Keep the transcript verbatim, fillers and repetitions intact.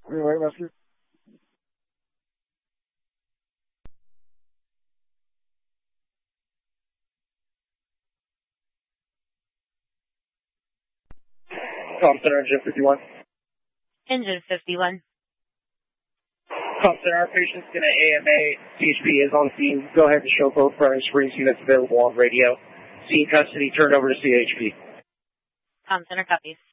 Green light, rescue. Com Center, Engine fifty-one. Engine fifty-one. Com Center, our patient's going to A M A. C H P is on scene. Go ahead and show both primary Springs units available on radio. Scene custody turned over to C H P. Com Center copies.